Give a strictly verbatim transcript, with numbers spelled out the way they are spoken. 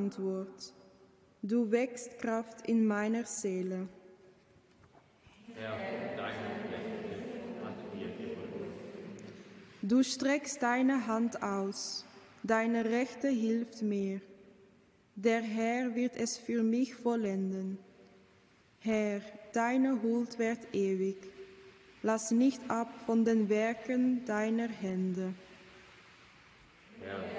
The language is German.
Antwort. Du wächst Kraft in meiner Seele. Herr, deine Knechte hat mir geholfen. Du streckst deine Hand aus, deine Rechte hilft mir. Der Herr wird es für mich vollenden. Herr, deine Huld währt ewig. Lass nicht ab von den Werken deiner Hände. Herr,